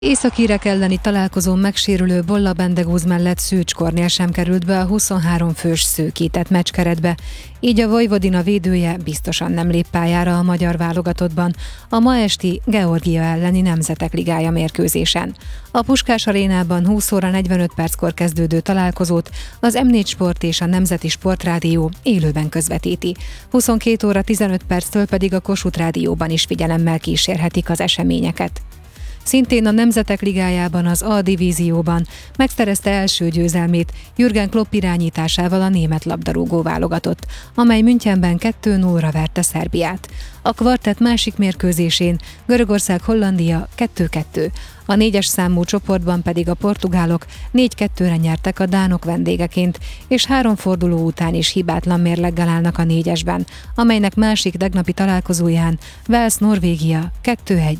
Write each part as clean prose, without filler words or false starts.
Észak-írek elleni találkozón megsérülő Bolla Bendegúz mellett Szűcs Kornél sem került be a 23 fős szűkített meccskeretbe, így a Vojvodina védője biztosan nem lép pályára a magyar válogatottban a ma esti Georgia elleni Nemzetek Ligája mérkőzésen. A Puskás Arénában 20 óra 45 perckor kezdődő találkozót az M4 Sport és a Nemzeti Sportrádió élőben közvetíti. 22 óra 15 perctől pedig a Kossuth Rádióban is figyelemmel kísérhetik az eseményeket. Szintén a Nemzetek Ligájában az A divízióban megszerezte első győzelmét Jürgen Klopp irányításával a német labdarúgó válogatott, amely Münchenben 2-0-ra verte Szerbiát. A kvartett másik mérkőzésén Görögország-Hollandia 2-2, a 4-es számú csoportban pedig a portugálok 4-2-re nyertek a dánok vendégeként, és 3 forduló után is hibátlan mérleggel állnak a 4-esben, amelynek másik tegnapi találkozóján Wales-Norvégia 2-1.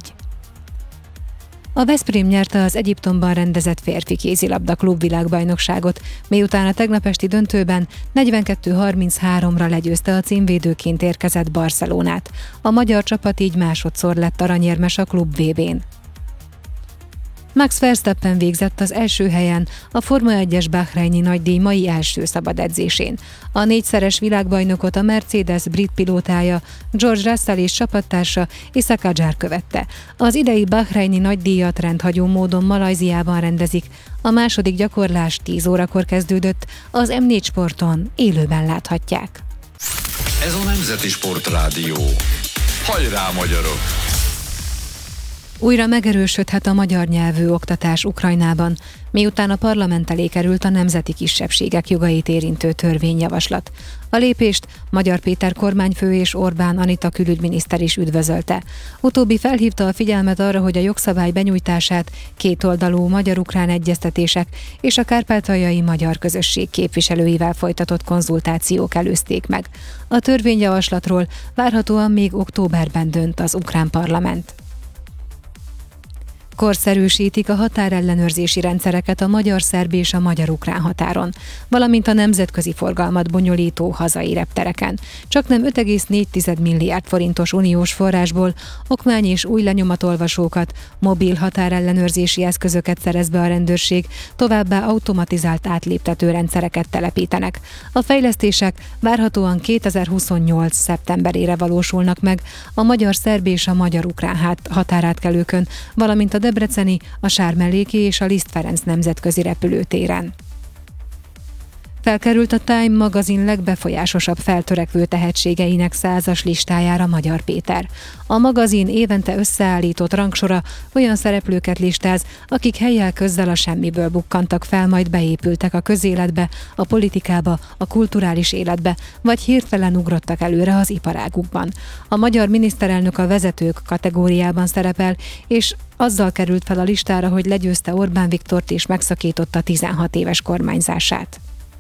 A Veszprém nyerte az Egyiptomban rendezett férfi kézilabda klubvilágbajnokságot, miután a tegnap esti döntőben 42-33-ra legyőzte a címvédőként érkezett Barcelonát. A magyar csapat így másodszor lett aranyérmes a klub VB-n. Max Verstappen végzett az első helyen a Forma 1-es bahreini nagydíj mai első szabad edzésén. A 4-szeres világbajnokot a Mercedes brit pilótája George Russell és csapattársa Isa Kadjar követte. Az idei bahreini nagydíjat rendhagyó módon Malajziában rendezik. A második gyakorlás 10 órakor kezdődött, az M4 Sporton élőben láthatják. Ez a Nemzeti Sportrádió. Hajrá, magyarok! Újra megerősödhet a magyar nyelvű oktatás Ukrajnában, miután a parlament elé került a nemzeti kisebbségek jogait érintő törvényjavaslat. A lépést Magyar Péter kormányfő és Orbán Anita külügyminiszter is üdvözölte. Utóbbi felhívta a figyelmet arra, hogy a jogszabály benyújtását kétoldalú magyar-ukrán egyeztetések és a kárpátaljai magyar közösség képviselőivel folytatott konzultációk előzték meg. A törvényjavaslatról várhatóan még októberben dönt az ukrán parlament. Korszerűsítik a határellenőrzési rendszereket a magyar-szerb és a magyar-ukrán határon, valamint a nemzetközi forgalmat bonyolító hazai reptereken. Csaknem 5,4 milliárd forintos uniós forrásból okmány és új lenyomatolvasókat, mobil határellenőrzési eszközöket szerez be a rendőrség, továbbá automatizált átléptető rendszereket telepítenek. A fejlesztések várhatóan 2028. szeptemberére valósulnak meg a magyar-szerb és a magyar-ukrán határátkelőkön, valamint a debreceni, a Sármelléki és a Liszt Ferenc nemzetközi repülőtéren. Felkerült a Time magazin legbefolyásosabb feltörekvő tehetségeinek 100-as listájára Magyar Péter. A magazin évente összeállított rangsora olyan szereplőket listáz, akik hellyel közzel a semmiből bukkantak fel, majd beépültek a közéletbe, a politikába, a kulturális életbe, vagy hirtelen ugrottak előre az iparágukban. A magyar miniszterelnök a vezetők kategóriában szerepel, és azzal került fel a listára, hogy legyőzte Orbán Viktort és megszakította 16 éves kormányzását.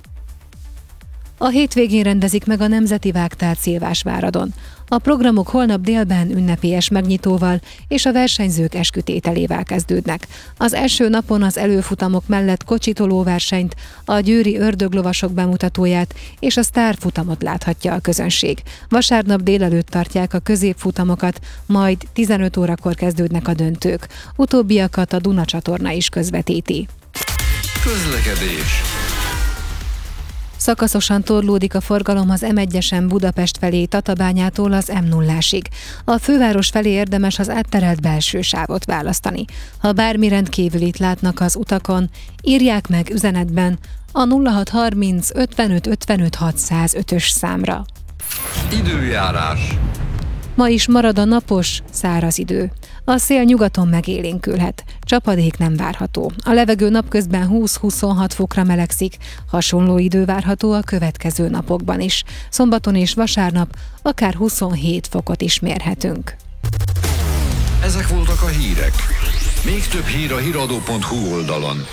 A hétvégén rendezik meg a Nemzeti Vágtát Szilvásváradon. A programok holnap délben ünnepélyes megnyitóval és a versenyzők eskütételével kezdődnek. Az első napon az előfutamok mellett kocsitolóversenyt, a győri ördöglovasok bemutatóját és a sztárfutamot láthatja a közönség. Vasárnap délelőtt tartják a középfutamokat, majd 15 órakor kezdődnek a döntők. Utóbbiakat a Duna csatorna is közvetíti. Közlekedés. Szakaszosan torlódik a forgalom az M1-esen Budapest felé Tatabányától az M0-ásig. A főváros felé érdemes az átterelt belső sávot választani. Ha bármi rendkívülit látnak az utakon, írják meg üzenetben a 0630 55 55 605-ös számra. Időjárás. Ma is marad a napos, száraz idő. A szél nyugaton megélénkülhet, csapadék nem várható. A levegő napközben 20-26 fokra melegszik, hasonló idő várható a következő napokban is. Szombaton és vasárnap akár 27 fokot is mérhetünk. Ezek voltak a hírek. Még több hír a hiradó.hu oldalon.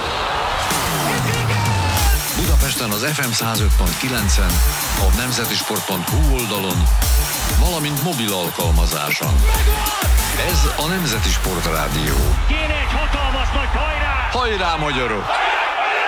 Budapesten az FM 105.9-en, a nemzetisport.hu oldalon, valamint mobil alkalmazáson. Ez a Nemzeti Sportrádió. Kéne egy hatalmas nagy hajrá! Hajrá, magyarok!